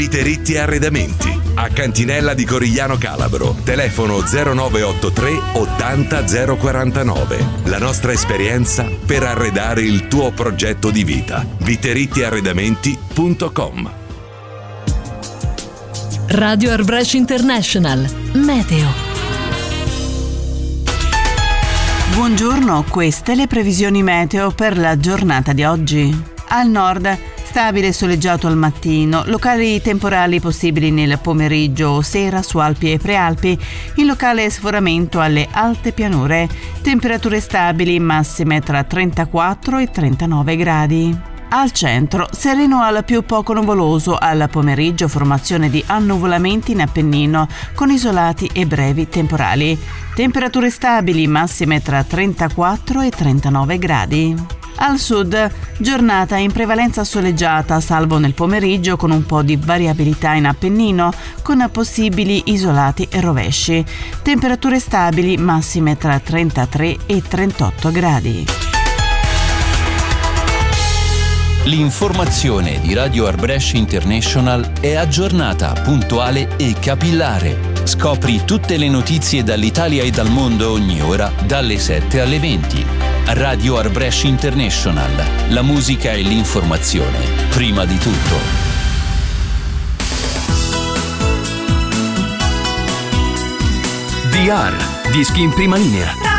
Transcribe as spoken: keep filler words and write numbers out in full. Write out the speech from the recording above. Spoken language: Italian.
Viteritti Arredamenti, a Cantinella di Corigliano Calabro, telefono zero nove otto tre ottanta zero quarantanove. La nostra esperienza per arredare il tuo progetto di vita. viteritti arredamenti punto com. Radio Airbrush International, Meteo. Buongiorno, queste le previsioni meteo per la giornata di oggi. Al nord, stabile e soleggiato al mattino, locali temporali possibili nel pomeriggio o sera su Alpi e Prealpi, in locale sforamento alle alte pianure, temperature stabili massime tra trentaquattro e trentanove gradi. Al centro, sereno al più poco nuvoloso, al pomeriggio formazione di annuvolamenti in Appennino con isolati e brevi temporali. Temperature stabili massime tra trentaquattro e trentanove gradi. Al sud, giornata in prevalenza soleggiata, salvo nel pomeriggio con un po' di variabilità in Appennino, con possibili isolati e rovesci. Temperature stabili massime tra trentatré e trentotto gradi. L'informazione di Radio Airbrush International è aggiornata, puntuale e capillare. Scopri tutte le notizie dall'Italia e dal mondo ogni ora, dalle sette alle venti. Radio Airbrush International. La musica e l'informazione, prima di tutto. D R, dischi in prima linea.